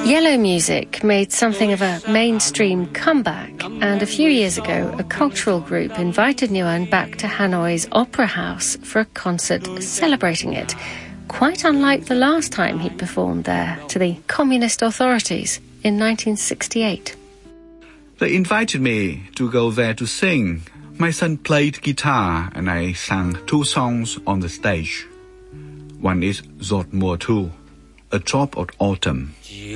Yellow music made something of a mainstream comeback, and a few years ago a cultural group invited Nguyen back to Hanoi's Opera House for a concert celebrating it, quite unlike the last time he'd performed there to the communist authorities in 1968. They invited me to go there to sing. My son played guitar and I sang 2 songs on the stage. One is Giọt mùa thu, A Drop of Autumn.